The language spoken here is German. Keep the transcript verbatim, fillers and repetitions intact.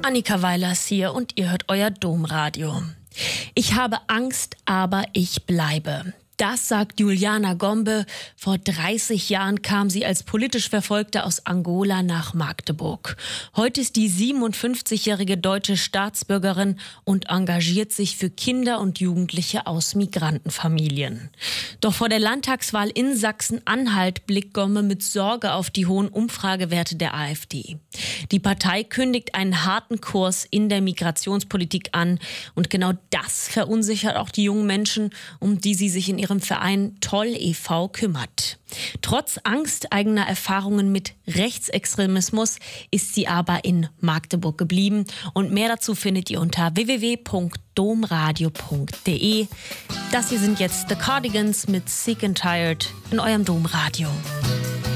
Annika Weilers hier und ihr hört euer Domradio. Ich habe Angst, aber ich bleibe. Das sagt Juliana Gombe. Vor dreißig Jahren kam sie als politisch Verfolgte aus Angola nach Magdeburg. Heute ist die siebenundfünfzigjährige deutsche Staatsbürgerin und engagiert sich für Kinder und Jugendliche aus Migrantenfamilien. Doch vor der Landtagswahl in Sachsen-Anhalt blickt Gombe mit Sorge auf die hohen Umfragewerte der AfD. Die Partei kündigt einen harten Kurs in der Migrationspolitik an. Und genau das verunsichert auch die jungen Menschen, um die sie sich in ihrem Verein Toll e V kümmert. Trotz angsteigener Erfahrungen mit Rechtsextremismus ist sie aber in Magdeburg geblieben. Und mehr dazu findet ihr unter w w w punkt domradio punkt d e. Das hier sind jetzt The Cardigans mit Sick and Tired in eurem Domradio.